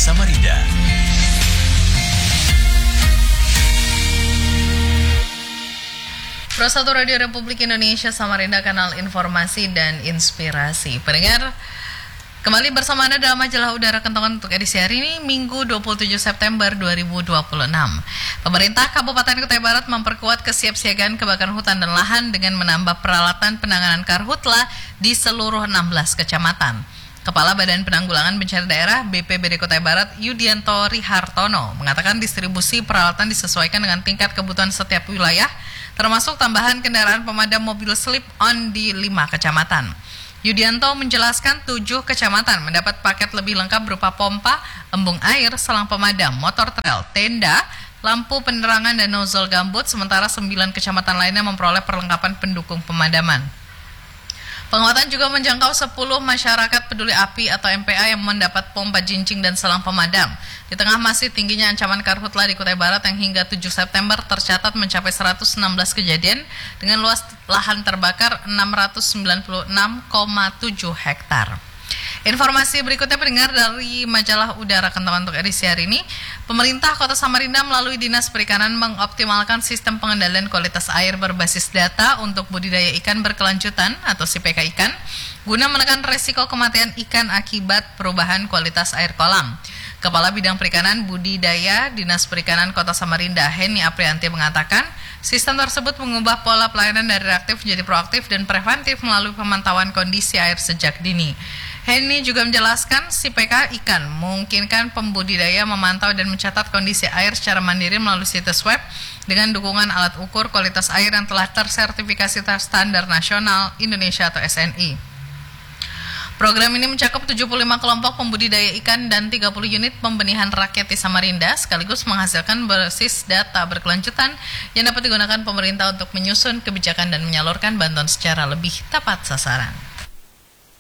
Samarinda. Pro 1 Radio Republik Indonesia Samarinda, kanal informasi dan inspirasi. Pendengar, kembali bersama Anda dalam majalah udara Kentongan untuk edisi hari ini, Minggu 27 September 2026. Pemerintah Kabupaten Kutai Barat memperkuat kesiapsiagaan kebakaran hutan dan lahan dengan menambah peralatan penanganan karhutla di seluruh 16 kecamatan. Kepala Badan Penanggulangan Bencana Daerah BPBD Kutai Barat, Yudianto Rihartono, mengatakan distribusi peralatan disesuaikan dengan tingkat kebutuhan setiap wilayah, termasuk tambahan kendaraan pemadam mobil slip-on di 5 kecamatan. Yudianto menjelaskan 7 kecamatan mendapat paket lebih lengkap berupa pompa, embung air, selang pemadam, motor trail, tenda, lampu penerangan dan nozzle gambut, sementara 9 kecamatan lainnya memperoleh perlengkapan pendukung pemadaman. Penguatan juga menjangkau 10 masyarakat peduli api atau MPA yang mendapat pompa jincing dan selang pemadam. Di tengah masih tingginya ancaman karhutla di Kutai Barat yang hingga 7 September tercatat mencapai 116 kejadian dengan luas lahan terbakar 696,7 hektar. Informasi berikutnya pendengar dari majalah udara Kentongan untuk edisi hari ini. Pemerintah Kota Samarinda melalui Dinas Perikanan mengoptimalkan sistem pengendalian kualitas air berbasis data untuk budidaya ikan berkelanjutan atau SIPK ikan guna menekan resiko kematian ikan akibat perubahan kualitas air kolam. Kepala Bidang Perikanan Budidaya Dinas Perikanan Kota Samarinda, Heni Aprianti, mengatakan sistem tersebut mengubah pola pelayanan dari reaktif menjadi proaktif dan preventif melalui pemantauan kondisi air sejak dini. Heni juga menjelaskan SIPK ikan memungkinkan pembudidaya memantau dan mencatat kondisi air secara mandiri melalui situs web dengan dukungan alat ukur kualitas air yang telah tersertifikasi standar nasional Indonesia atau SNI. Program ini mencakup 75 kelompok pembudidaya ikan dan 30 unit pembenihan rakyat di Samarinda, sekaligus menghasilkan basis data berkelanjutan yang dapat digunakan pemerintah untuk menyusun kebijakan dan menyalurkan bantuan secara lebih tepat sasaran.